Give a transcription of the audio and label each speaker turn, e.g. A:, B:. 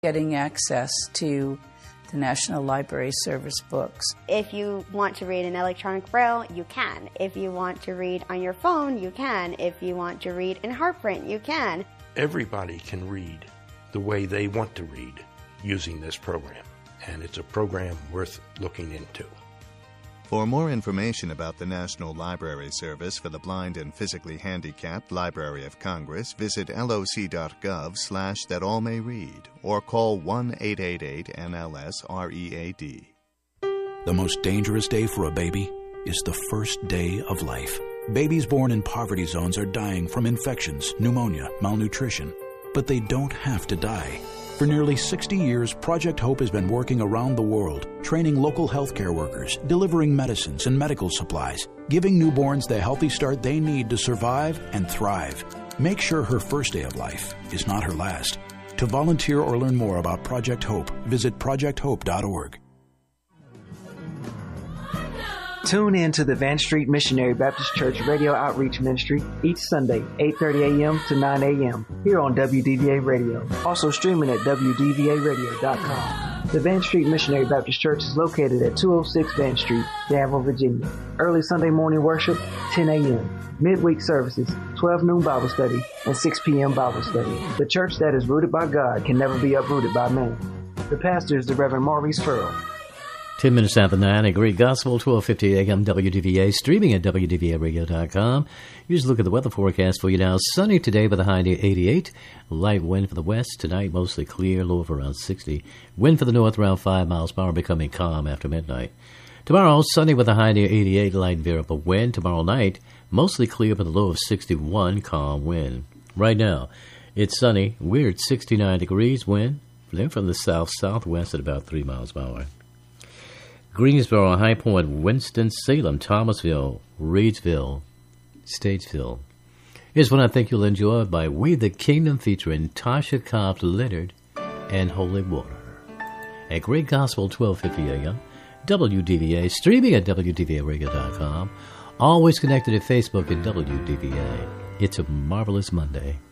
A: getting access to the National Library Service books.
B: If you want to read in electronic braille, you can. If you want to read on your phone, you can. If you want to read in heart print, you can.
C: Everybody can read the way they want to read using this program, and it's a program worth looking into.
D: For more information about the National Library Service for the Blind and Physically Handicapped Library of Congress, visit loc.gov/thatallmayread or call 1-888-NLS-READ.
E: The most dangerous day for a baby is the first day of life. Babies born in poverty zones are dying from infections, pneumonia, malnutrition. But they don't have to die. For nearly 60 years, Project Hope has been working around the world, training local healthcare workers, delivering medicines and medical supplies, giving newborns the healthy start they need to survive and thrive. Make sure her first day of life is not her last. To volunteer or learn more about Project Hope, visit projecthope.org.
F: Tune in to the Van Street Missionary Baptist Church Radio Outreach Ministry each Sunday, 8:30 a.m. to 9 a.m. here on WDVA Radio. Also streaming at WDVAradio.com. The Van Street Missionary Baptist Church is located at 206 Van Street, Danville, Virginia. Early Sunday morning worship, 10 a.m. Midweek services, 12 noon Bible study, and 6 p.m. Bible study. The church that is rooted by God can never be uprooted by man. The pastor is the Reverend Maurice Furrow.
G: 10 minutes after 9, a great gospel, 1250 AM WDVA, streaming at WDVAradio.com. Here's a look at the weather forecast for you now. Sunny today with a high near 88. Light wind for the west. Tonight, mostly clear, low of around 60. Wind for the north around 5 miles per hour, becoming calm after midnight. Tomorrow, sunny with a high near 88. Light variable wind. Tomorrow night, mostly clear with a low of 61. Calm wind. Right now, it's sunny. We're at 69 degrees. Wind then from the south-southwest at about 3 miles per hour. Greensboro, High Point, Winston-Salem, Thomasville, Reidsville, Statesville. Here's one I think you'll enjoy by We the Kingdom featuring Tasha Cobbs Leonard and Holy Water. A great gospel, 1250 AM, WDVA, streaming at WDVAradio.com. Always connected at Facebook and WDVA. It's a marvelous Monday.